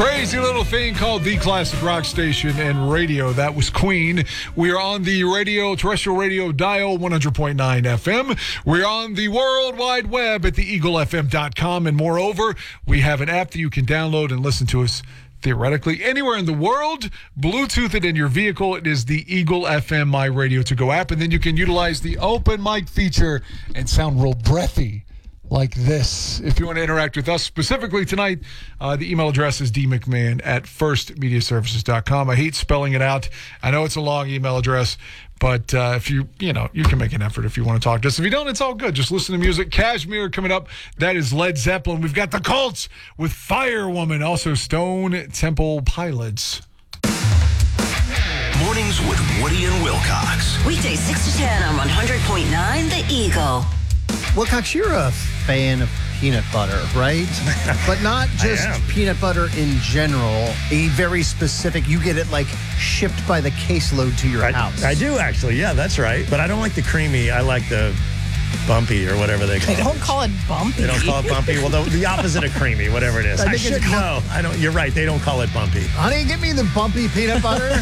Crazy little thing called the classic rock station and radio. That was Queen. We are on the terrestrial radio dial 100.9 FM. We're on the World Wide Web at theeaglefm.com. And moreover, we have an app that you can download and listen to us theoretically anywhere in the world. Bluetooth it in your vehicle. It is the Eagle FM My Radio To Go app. And then you can utilize the open mic feature and sound real breathy like this. If you want to interact with us specifically tonight, the email address is dmcmahon@firstmediaservices.com. I hate spelling it out. I know it's a long email address, but if you can make an effort if you want to talk to us. If you don't, it's all good. Just listen to music. Kashmir coming up. That is Led Zeppelin. We've got the Cults with Firewoman. Also Stone Temple Pilots. Mornings with Woody and Wilcox. Weekdays 6 to 10 on 100.9 The Eagle. Wilcox, you're a fan of peanut butter, right? But not just peanut butter in general. A very specific, you get it like shipped by the caseload to your house. I do actually, yeah, that's right. But I don't like the creamy. I like the bumpy or whatever they call it. They don't call it bumpy. They don't call it bumpy. Well, the opposite of creamy, whatever it is. I should know. I don't. You're right. They don't call it bumpy. Honey, get me the bumpy peanut butter.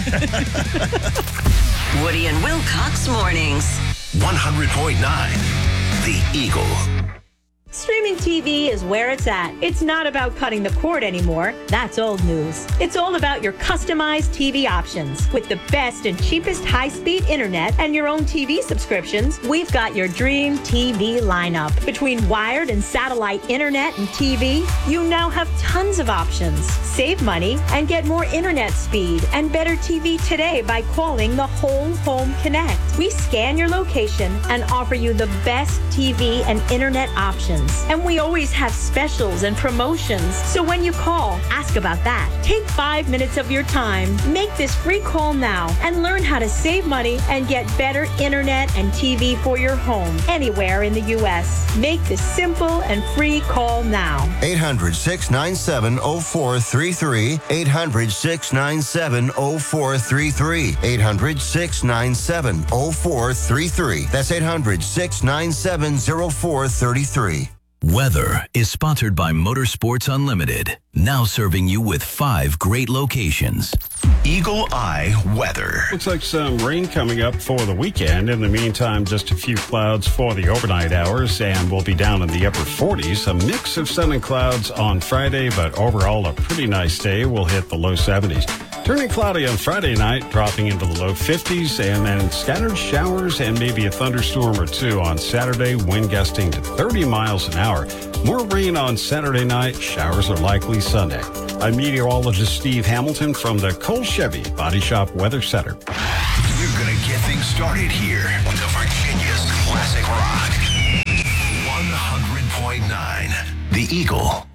Woody and Wilcox mornings. 100.9 The Eagle. Streaming TV is where it's at. It's not about cutting the cord anymore. That's old news. It's all about your customized TV options. With the best and cheapest high-speed internet and your own TV subscriptions, we've got your dream TV lineup. Between wired and satellite internet and TV, you now have tons of options. Save money and get more internet speed and better TV today by calling the Whole Home Connect. We scan your location and offer you the best TV and internet options. And we always have specials and promotions. So when you call, ask about that. Take 5 minutes of your time. Make this free call now and learn how to save money and get better internet and TV for your home anywhere in the U.S. Make this simple and free call now. 800-697-0433. 800-697-0433. 800-697-0433. That's 800-697-0433. Weather is sponsored by Motorsports Unlimited, now serving you with 5 great locations. Eagle Eye weather. Looks like some rain coming up for the weekend. In the meantime, just a few clouds for the overnight hours, and we'll be down in the upper 40s. A mix of sun and clouds on Friday, but overall a pretty nice day. We'll hit the low 70s. Turning cloudy on Friday night, dropping into the low 50s, and then scattered showers and maybe a thunderstorm or two on Saturday, wind gusting to 30 miles an hour. More rain on Saturday night, showers are likely Sunday. I'm meteorologist Steve Hamilton from the Cole Chevy Body Shop Weather Center. We're going to get things started here with the Virginia's classic rock. 100.9 The Eagle.